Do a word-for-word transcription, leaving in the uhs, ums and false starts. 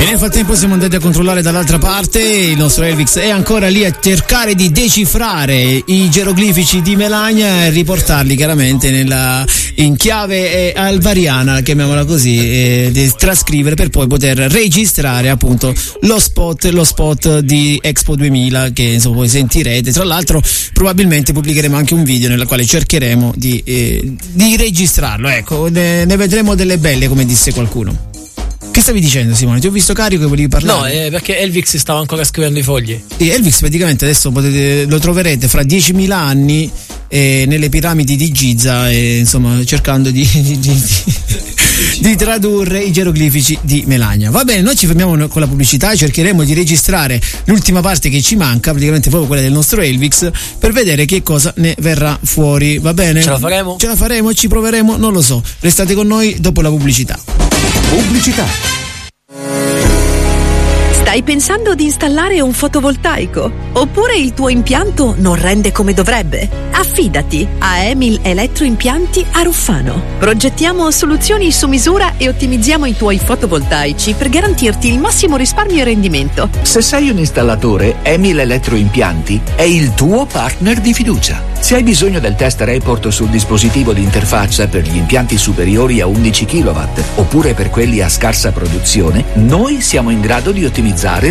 E nel frattempo siamo andati a controllare dall'altra parte, il nostro Elvix è ancora lì a cercare di decifrare i geroglifici di Melania e riportarli chiaramente nella, in chiave eh, alvariana, chiamiamola così, eh, di trascrivere per poi poter registrare appunto lo spot, lo spot di Expo duemila che insomma voi sentirete. Tra l'altro probabilmente pubblicheremo anche un video nella quale cercheremo di, eh, di registrarlo, ecco, ne, ne vedremo delle belle, come disse qualcuno. Che stavi dicendo, Simone? Ti ho visto carico e volevi parlare? No, eh, perché Elvix stava ancora scrivendo i fogli. Sì, Elvix praticamente adesso potete, lo troverete fra diecimila anni eh, nelle piramidi di Giza, eh, insomma cercando di, di, di, di tradurre i geroglifici di Melania. Va bene, noi ci fermiamo con la pubblicità, cercheremo di registrare l'ultima parte che ci manca, praticamente proprio quella del nostro Elvix, per vedere che cosa ne verrà fuori. Va bene? Ce la faremo? Ce la faremo, ci proveremo, non lo so. Restate con noi dopo la pubblicità. Pubblicità. Stai pensando di installare un fotovoltaico? Oppure il tuo impianto non rende come dovrebbe? Affidati a Emil Elettroimpianti a Ruffano. Progettiamo soluzioni su misura e ottimizziamo i tuoi fotovoltaici per garantirti il massimo risparmio e rendimento. Se sei un installatore, Emil Elettroimpianti è il tuo partner di fiducia. Se hai bisogno del test report sul dispositivo di interfaccia per gli impianti superiori a undici chilowatt oppure per quelli a scarsa produzione, noi siamo in grado di ottimizzare